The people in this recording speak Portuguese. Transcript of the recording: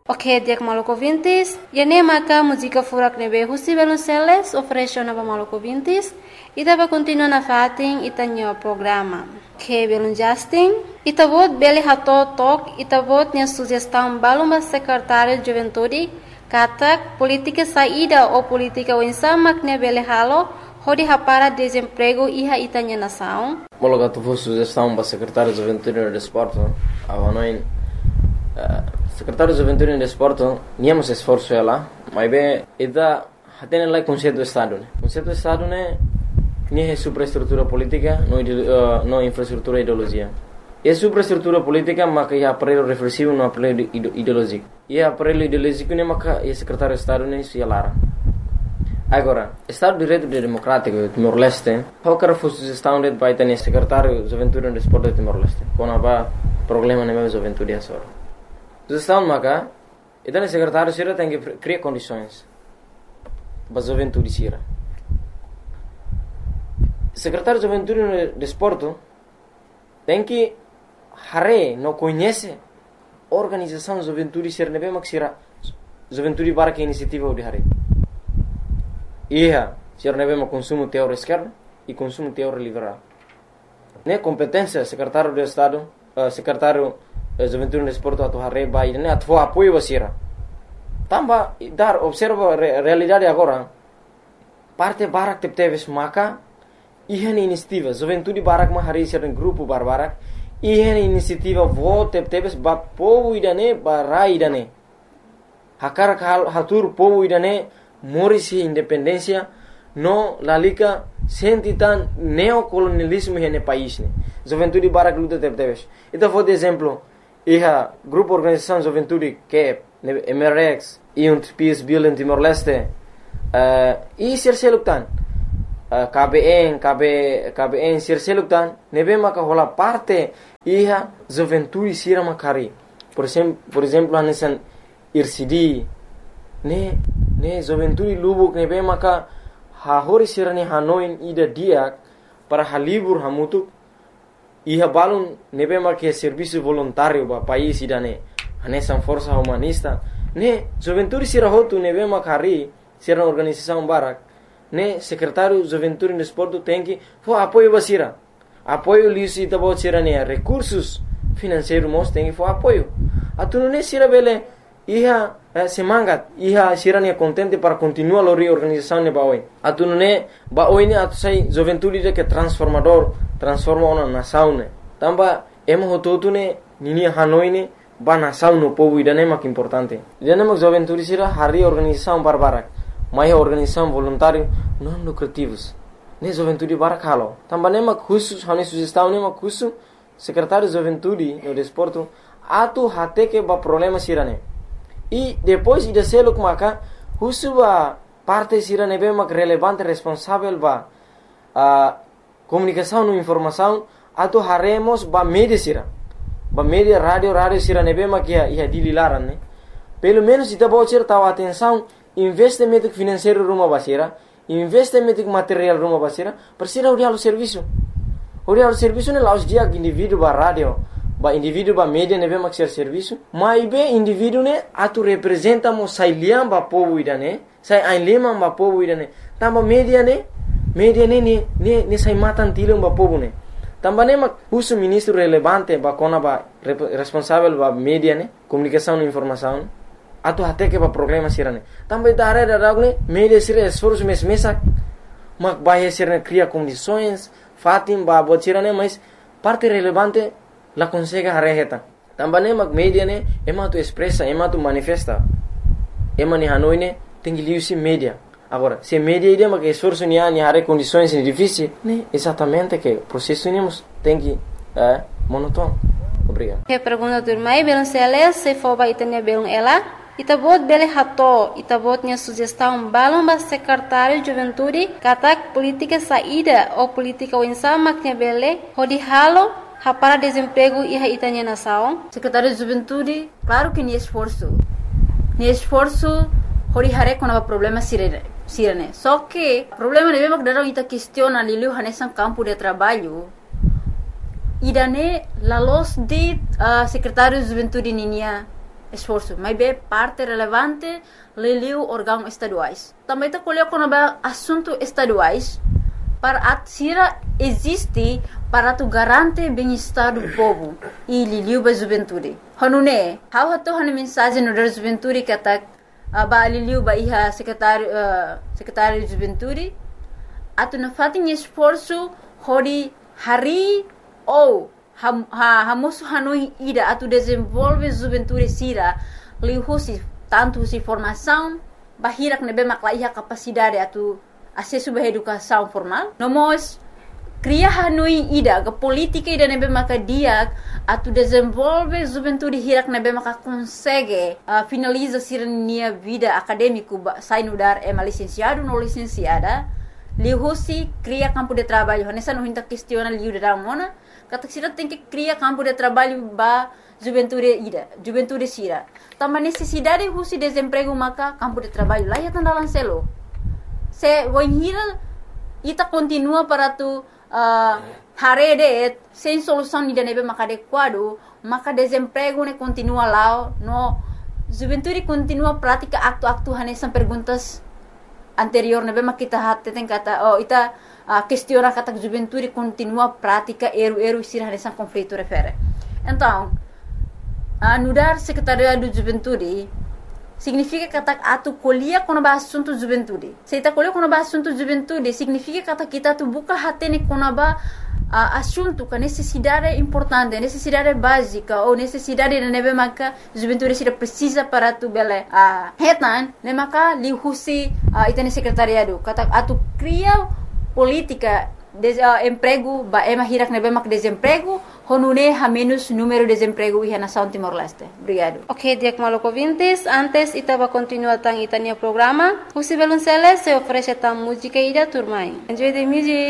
Ok, dia Maluco Vintes. E nem maca música furak nebe husi Velonceles oferece na Maluco Vintes. E dava continua na fating itanyo programa. Que belum Justin. Itavot beli hato tok. Itavot nya sugestão baluma secretário de Juventude. Katak política saída ou política wensamak ne beli halo. Hodi hapara desemprego iha itanya nação. Mologato foi sugestão para secretário de Juventude e Desporto. Avanoin secretário de Juventude e Desporto, níamos esforço lá, mas bem, ida tem lá conceito do Estado, né? Conceito do Estado né, nem é superestrutura política, não infraestrutura ideologia. É superestrutura política, mas é aparelho reflexivo, não aparelho ideológico. E aparelho ideológico né, mas é secretário de Estado né, se alara. Agora, Estado de Direito Democrático Timor-Leste, qualquer sugestão de vai ter secretário de Juventude e Desporto de Timor-Leste, quando há problema na minha juventude é só. Sugestão maka, então o secretário Sira tem que criar condições para a juventude Sira. Secretário de Juventude e Desporto tem que não conhece a organização de juventude Sira, não é mais Sira, juventude para que iniciativa de Hare. Sira não é mais consumo teórico esquerdo e consumo teórico liberal. Né competência secretário de Estado, secretário Juventude no Desporto atau Hare Bai ini atau apoio basira. Tambah dar observa realidade agora. Parte barak teves maka ihan inisiativa Juventude barak mahari sering grupo barbarak ihan inisiativa vote teves ba povo idane barai idane. Hakar hatur povo idane morisi independência no lalika sentitan neocolonialismo hene país ne. Juventude barak luta teves. Itu foi de exemplo. Grupo Organização Juventude que é MRX e TPS Bill em Timor-Leste e Sirseluktan KBN Sirseluktan nebe maka hola parte Juventude Sira Makari por exemplo anesan IRCD ne Juventude Lubuk nebe maka hahori sira ni Hanoi ida dia para halibur hamutuk balun nebe marque serviço voluntário ba país idane anesan força humanista ne juventude sira hotu nebe makari sira organização barak ne secretário juventude e desporto tem que apoio basira apoio lisi tabo sira ne recursos financeiros mos tem que apoio atunu ne sira bele semangat sira ne contente para continuar a organização ne baoi atunu ne baoi ne atusai juventude de que transforma uma nação né. Tamba emo hototu né nini Hanoi né ba nação no povo idane mak importante. Idane mak juventude sira hari organização barbarak. Mai organização voluntário não lucrativos. Ne juventude barak halo. Tamba ne mak khusus hane sugestão ne mak khusus secretário de juventude no desporto atu hate que ba problema sira né. E depois ida selo maka khusus ba parte sira ne be mak relevante responsável ba comunicação e informação atau haremos ba media sira ba media radio sira nebe makia ia dililaran né pelo menos ita bocir tahu atenção investimento financeiro rumah basira investimento material rumah basira persira urial serviço né laos dia indivíduo ba radio ba indivíduo ba media nebe mak serviço mas be indivíduo né atu representa mo sai liam ba povo idane sai ainlema ba povo idane tamba media né sai matan tilong ba povo ne tamba ne mak uso ministro relevante ba kona ba responsável ba media ne comunicação e informação atu até que ba problema sirane tamba dare ne media sira esforço mesak mak ba sirane cria condições fatim ba botirane mas parte relevante la consegue hareheta tamba ne mak media ne ema tu expressa ema tu manifesta ema ni Hanoi ne tem liusi media. Agora, se media ideia mas que esforço ni hare condições difíceis, né? Exatamente que o processo tem que monótono. Obrigado. Que pergunta do irmão Velonceles se for vai ter belum ela, itabot bele hato, itabot nya sugestão balão ba secretário de juventude, katak política saída ou política winsama que bele, hodi halo para desemprego e itanya nação. Secretário de juventude, claro que ni esforço hori hare kona problema sirene. Só que problema ne memang darang ita questiona liu hanesan campo de trabalho. Idane la los de secretário de juventude ninia esforço, mas é parte relevante liliu órgãos estaduais. Também está colhendo quando assuntos estaduais para a Sira existe para tu garante bem-estar do povo e liliu ba juventude. Hanune, how hato hane mensagem no da juventude que tá ba liliu ba iha secretário de juventude atu na fatin esforço hori hari ou hamosu hanui ida atu desenvolve juventude Sira lihusi tanto si formação bahirak nebe makla iha capacidade atu acesso à educação formal. Nós cria hanui ida ke política ida nebe maka dia atu desenvolve juventude hirak nebe maka consegue finaliza sirnia vida acadêmico sai no dar licenciado no licenciada lihusi cria campo de trabalho nessa não hinta questiona liu da mona kata sira tem que cria campo de trabalho ba juventude Sira também necessidade husi desemprego maka campo de trabalho lá ya tandalan selo se wanhira ita continua para tu harede sem solução ni nebe maka adequado maka desemprego ne continua lá no juventude continua prática aktu hanesan perguntas anterior nebe maka kita hatte tem kata ita questiona kata juventude continua prática eru Sira hanesan conflito refere então anudar secretariado de juventude significa que atu colhia quando ba assunto juventude. Se ita colhia quando ba assunto juventude, significa que kita tu buka hatene quando ba assunto que necessidade importante, necessidade básica ou necessidade de nebe maka juventude Sira precisa para tu bele hetan, ne maka lihusi itane secretariado. Kata atu cria política emprego ba hirak nebe mak desemprego honune ha menos número de desemprego e nação Timor-Leste. Obrigado. Ok, Diak Maloko Vintes, antes itaba continua tang itania programa. Husi Belunceles se oferece tang música ida turmai. Enjoy the music.